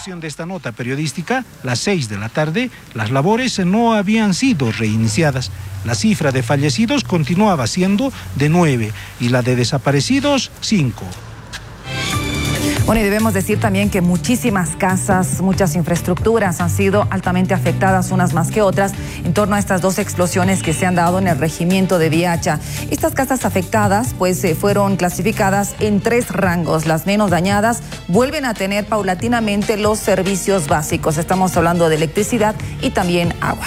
publicación de esta nota periodística, las 6 de la tarde, las labores no habían sido reiniciadas. La cifra de fallecidos continuaba siendo de 9 y la de desaparecidos 5. Bueno, y debemos decir también que muchísimas casas, muchas infraestructuras han sido altamente afectadas, unas más que otras, en torno a estas dos explosiones que se han dado en el regimiento de Viacha. Estas casas afectadas, pues, fueron clasificadas en 3 rangos. Las menos dañadas vuelven a tener paulatinamente los servicios básicos. Estamos hablando de electricidad y también agua.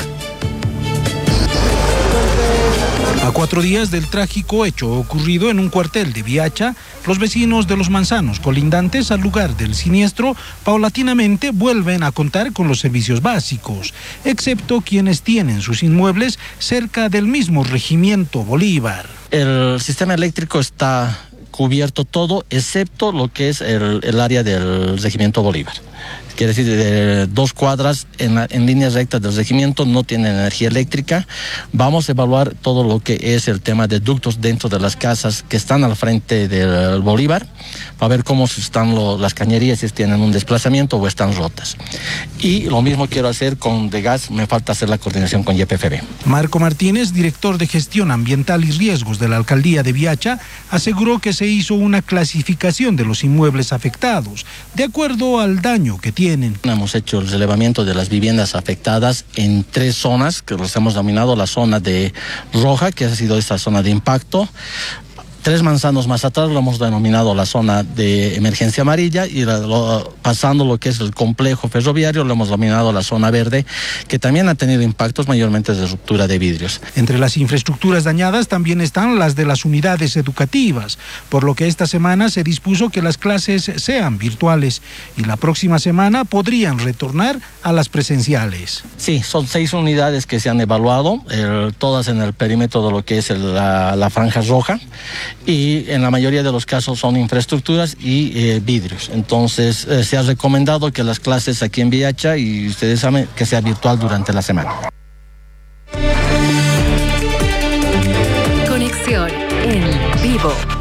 A 4 días del trágico hecho ocurrido en un cuartel de Viacha, los vecinos de Los Manzanos, colindantes al lugar del siniestro, paulatinamente vuelven a contar con los servicios básicos, excepto quienes tienen sus inmuebles cerca del mismo regimiento Bolívar. El sistema eléctrico está cubierto todo, excepto lo que es el área del regimiento Bolívar. Quiere decir, de 2 cuadras en línea recta del regimiento no tienen energía eléctrica. Vamos a evaluar todo lo que es el tema de ductos dentro de las casas que están al frente del Bolívar, para ver cómo están las cañerías, si tienen un desplazamiento o están rotas. Y lo mismo quiero hacer con de gas, me falta hacer la coordinación con YPFB. Marco Martínez, director de Gestión Ambiental y Riesgos de la Alcaldía de Viacha, aseguró que se hizo una clasificación de los inmuebles afectados, de acuerdo al daño que tienen. Hemos hecho el relevamiento de las viviendas afectadas en 3 zonas, que los hemos denominado la zona de roja, que ha sido esta zona de impacto. 3 manzanos más atrás lo hemos denominado la zona de emergencia amarilla y pasando lo que es el complejo ferroviario lo hemos denominado la zona verde, que también ha tenido impactos mayormente de ruptura de vidrios. Entre las infraestructuras dañadas también están las de las unidades educativas, por lo que esta semana se dispuso que las clases sean virtuales y la próxima semana podrían retornar a las presenciales. Sí, son 6 unidades que se han evaluado, todas en el perímetro de lo que es la franja roja. Y en la mayoría de los casos son infraestructuras y vidrios. Entonces se ha recomendado que las clases aquí en Viacha, y ustedes saben, que sea virtual durante la semana. Conexión en vivo.